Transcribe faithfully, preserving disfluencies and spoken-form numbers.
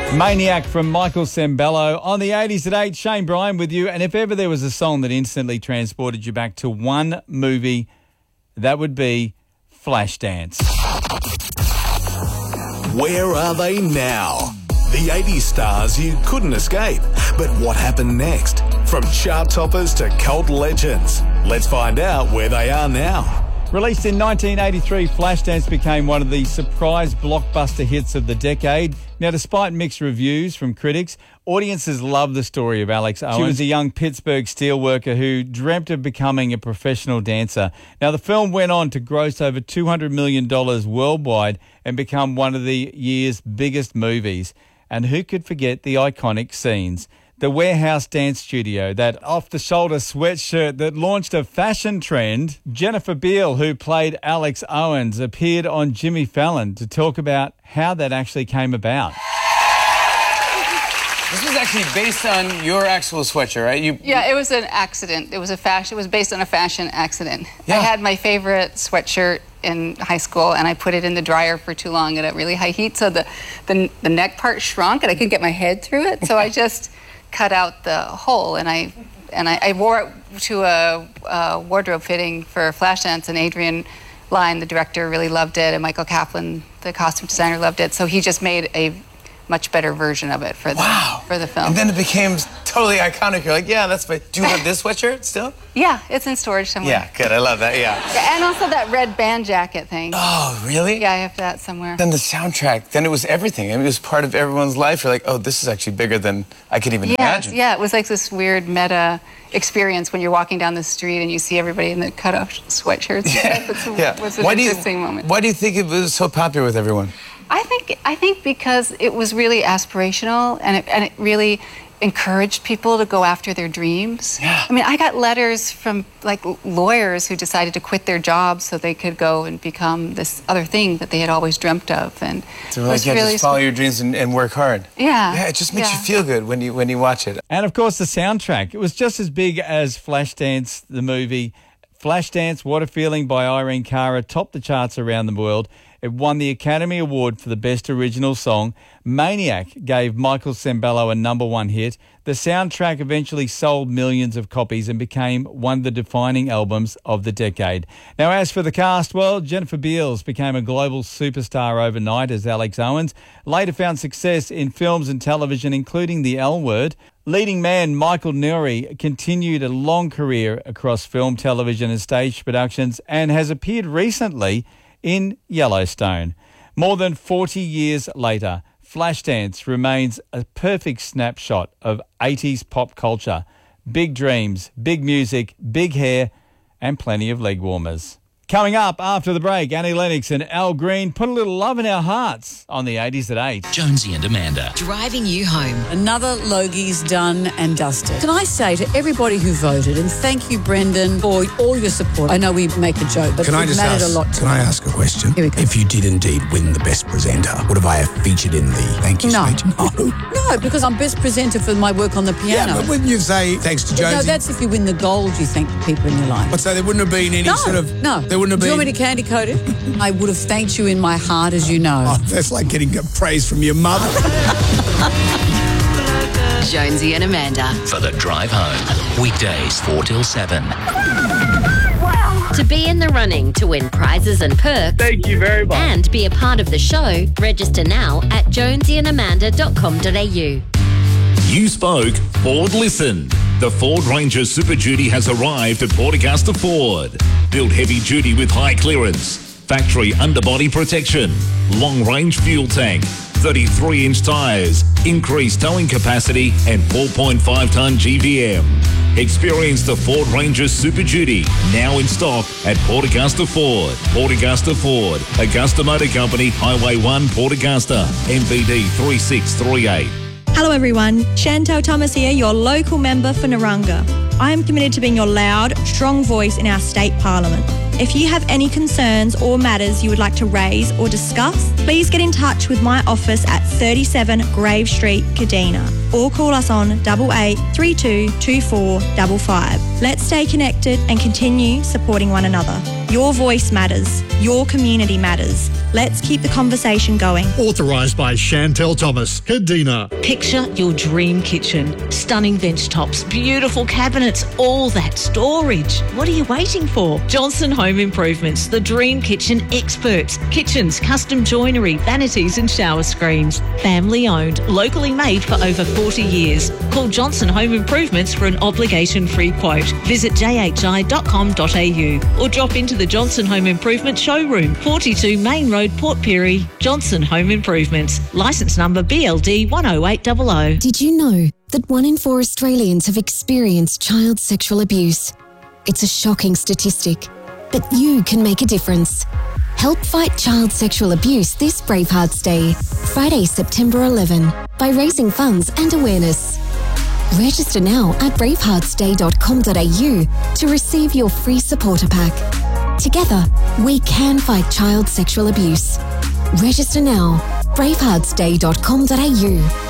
Maniac from Michael Sembello. On the eighties at eight, Shane Bryan with you. And if ever there was a song that instantly transported you back to one movie, that would be Flashdance. Where are they now? The eighties stars you couldn't escape. But what happened next? From chart toppers to cult legends. Let's find out where they are now. Released in nineteen eighty-three, Flashdance became one of the surprise blockbuster hits of the decade. Now, despite mixed reviews from critics, audiences love the story of Alex Owens. She was a young Pittsburgh steelworker who dreamt of becoming a professional dancer. Now, the film went on to gross over two hundred million dollars worldwide and become one of the year's biggest movies. And who could forget the iconic scenes? The warehouse dance studio, that off-the-shoulder sweatshirt that launched a fashion trend. Jennifer Beal, who played Alex Owens, appeared on Jimmy Fallon to talk about how that actually came about. This was actually based on your actual sweatshirt, right? You, yeah, it was an accident. It was a fashion. It was based on a fashion accident. Yeah. I had my favorite sweatshirt in high school, and I put it in the dryer for too long at a really high heat, so the the, the neck part shrunk, and I couldn't get my head through it. So I just cut out the hole, and I and I, I wore it to a, a wardrobe fitting for Flashdance, and Adrian Lyne, the director, really loved it, and Michael Kaplan, the costume designer, loved it. So he just made a much better version of it for the, wow. for the film. And then it became totally iconic. You're like, yeah, that's my... Do you have this sweatshirt still? Yeah, it's in storage somewhere. Yeah, good. I love that, yeah. yeah. And also that red band jacket thing. Oh, really? Yeah, I have that somewhere. Then the soundtrack, then it was everything. I mean, it was part of everyone's life. You're like, oh, this is actually bigger than I could even yeah, imagine. Yeah, it was like this weird meta experience when you're walking down the street and you see everybody in the cut-off sweatshirts. Yeah, it's a, yeah. It was an why do you, interesting moment. Why do you think it was so popular with everyone? I think I think because it was really aspirational, and it, and it really encouraged people to go after their dreams. Yeah. I mean, I got letters from like lawyers who decided to quit their jobs so they could go and become this other thing that they had always dreamt of. And so like, yeah, really just follow your dreams and, and work hard. Yeah. Yeah, it just makes yeah. you feel good when you when you watch it. And of course, the soundtrack. It was just as big as Flashdance, the movie. Flashdance, What a Feeling by Irene Cara topped the charts around the world. It won the Academy Award for the Best Original Song. Maniac gave Michael Sembello a number one hit. The soundtrack eventually sold millions of copies and became one of the defining albums of the decade. Now, as for the cast, well, Jennifer Beals became a global superstar overnight as Alex Owens. Later found success in films and television, including The L Word. Leading man Michael Nouri continued a long career across film, television and stage productions and has appeared recently in Yellowstone. More than forty years later, Flashdance remains a perfect snapshot of eighties pop culture. Big dreams, big music, big hair, and plenty of leg warmers. Coming up after the break, Annie Lennox and Al Green put a little love in our hearts on the eighties at eight. Jonesy and Amanda. Driving you home. Another Logie's done and dusted. Can I say to everybody who voted, and thank you, Brendan, for all your support. I know we make a joke, but can it I just mattered ask, a lot to Can me. I ask a question? Here we go. If you did indeed win the best presenter, would have I have featured in the thank you No. speech? No. No, because I'm best presenter for my work on the piano. Yeah, but wouldn't you say thanks to Jonesy? No, that's if you win the gold, you thank the people in your life. But so there wouldn't have been any no, sort of... No, There wouldn't have Do you been... want me to candy coat it? I would have thanked you in my heart, as you know. Oh, that's like getting praise from your mother. Jonesy and Amanda. For the drive home. Weekdays four till seven. To be in the running to win prizes and perks. Thank you very much. And be a part of the show, register now at jonesy and amanda dot com dot a u. You spoke, Ford listened. The Ford Ranger Super Duty has arrived at Port Augusta Ford. Built heavy duty with high clearance, factory underbody protection, long range fuel tank, thirty-three inch tyres, increased towing capacity and four point five tonne G V M. Experience the Ford Ranger Super Duty, now in stock at Port Augusta Ford. Port Augusta Ford, Augusta Motor Company, Highway one, Port Augusta, M V D three six three eight. Hello everyone, Chantel Thomas here, your local member for Naranga. I am committed to being your loud, strong voice in our state parliament. If you have any concerns or matters you would like to raise or discuss, please get in touch with my office at thirty-seven Grave Street, Kadina, or call us on eight eight three two two four five five. Let's stay connected and continue supporting one another. Your voice matters. Your community matters. Let's keep the conversation going. Authorised by Chantel Thomas, Kadina. Picture your dream kitchen. Stunning bench tops, beautiful cabinets, all that storage. What are you waiting for? Johnson Home Improvements, the dream kitchen experts. Kitchens, custom joinery, vanities and shower screens. Family owned, locally made for over forty years. Call Johnson Home Improvements for an obligation-free quote. Visit j h i dot com dot a u or drop into the Johnson Home Improvement showroom, forty-two Main Road, Port Pirie. Johnson Home Improvements. Licence number B L D one oh eight zero zero. Did you know that one in four Australians have experienced child sexual abuse? It's a shocking statistic, but you can make a difference. Help fight child sexual abuse this Bravehearts Day, Friday, September eleventh, by raising funds and awareness. Register now at bravehearts day dot com dot a u to receive your free supporter pack. Together, we can fight child sexual abuse. Register now, bravehearts day dot com dot a u.